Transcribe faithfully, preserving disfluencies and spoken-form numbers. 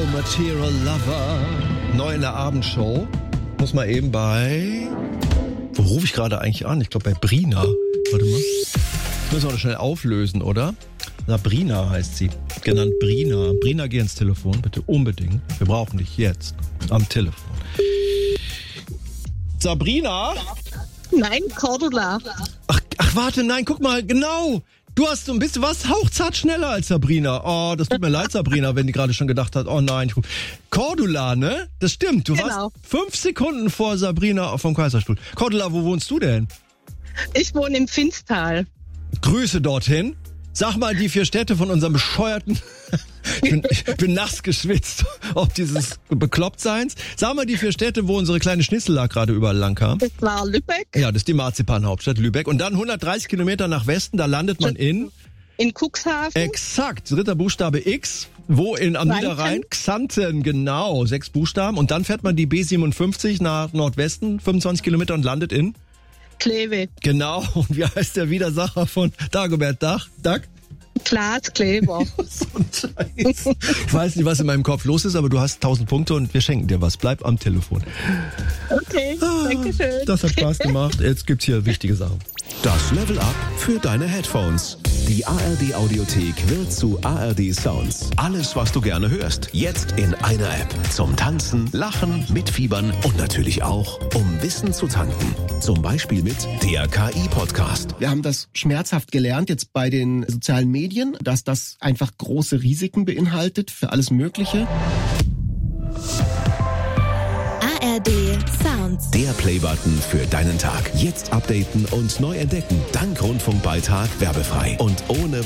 Material Lover. Neu in der Abendshow. Muss mal eben bei... Wo rufe ich gerade eigentlich an? Ich glaube bei Brina. Warte mal. Das müssen wir doch schnell auflösen, oder? Sabrina heißt sie. Genannt Brina. Brina, geh ins Telefon, bitte unbedingt. Wir brauchen dich jetzt am Telefon. Sabrina? Nein, Cordula. Ach, ach warte, nein, guck mal, genau. Du hast so ein bisschen was hauchzart schneller als Sabrina. Oh, das tut mir leid, Sabrina, wenn die gerade schon gedacht hat, oh nein. Ich... Cordula, ne? Das stimmt. Du Genau. warst fünf Sekunden vor Sabrina vom Kaiserstuhl. Cordula, wo wohnst du denn? Ich wohne im Finstal. Grüße dorthin. Sag mal die vier Städte von unserem bescheuerten... ich, bin, ich bin nass geschwitzt, ob dieses Beklopptseins. Sag mal die vier Städte, wo unsere kleine Schnitzel da gerade überall lang kam. Das war Lübeck. Ja, das ist die Marzipanhauptstadt Lübeck. Und dann hundertdreißig Kilometer nach Westen, da landet man in... In Cuxhaven. Exakt, dritter Buchstabe X. Wo in am Xanten. Niederrhein? Xanten, genau, sechs Buchstaben. Und dann fährt man die B siebenundfünfzig nach Nordwesten, fünfundzwanzig Kilometer und landet in... Kleve. Genau, und wie heißt der Widersacher von Dagobert Duck? Duck? Klaas Kleber. So ein Scheiß. Ich weiß nicht, was in meinem Kopf los ist, aber du hast tausend Punkte und wir schenken dir was. Bleib am Telefon. Okay, danke schön. Das hat Spaß gemacht. Jetzt gibt's hier wichtige Sachen. Das Level Up für deine Headphones. Die A R D Audiothek wird zu A R D Sounds. Alles, was du gerne hörst, jetzt in einer App. Zum Tanzen, Lachen, Mitfiebern und natürlich auch, um Wissen zu tanken. Zum Beispiel mit der K I-Podcast. Wir haben das schmerzhaft gelernt jetzt bei den sozialen Medien, dass das einfach große Risiken beinhaltet für alles Mögliche. A R D Sounds. Der Playbutton für deinen Tag. Jetzt updaten und neu entdecken. Dank Rundfunkbeitrag werbefrei und ohne